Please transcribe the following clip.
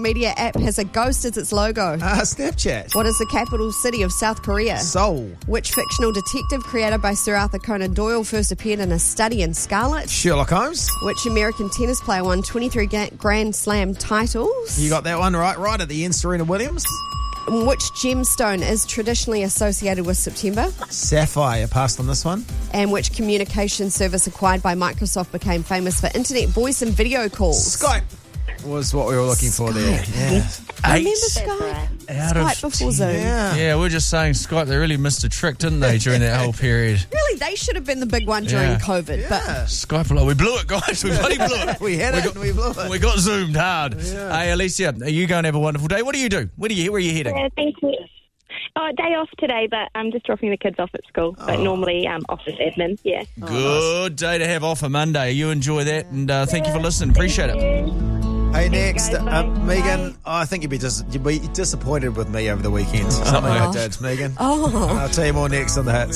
media app has a ghost as its logo? Snapchat. What is the capital city of South Korea? Seoul. Which fictional detective created by Sir Arthur Conan Doyle first appeared in A Study in Scarlet? Sherlock Holmes. Which American tennis player won 23 Grand Slam titles? You got that one right at the end, Serena Williams. Which gemstone is traditionally associated with September? Sapphire. Passed on this one. And which communication service acquired by Microsoft became famous for internet voice and video calls? Skype was what we were looking for there. Yeah. Remember Skype? Out of Skype before Zoom. Yeah, we're just saying Skype, they really missed a trick, didn't they, during that whole period? Really, they should have been the big one during COVID. But Skype, we blew it, guys. We bloody blew it. We had it and we blew it. We got zoomed hard. Hey, Alicia, you go and have a wonderful day. What do you do? Where are you heading? Yeah, thank you. Oh, day off today, but I'm just dropping the kids off at school. But normally office admin, yeah. Good day to have off a Monday. You enjoy that, and thank you for listening. Appreciate it. Hey, next, Megan, I think you'd be disappointed with me over the weekend. Something I did, Megan. Oh. I'll tell you more next on the Hits.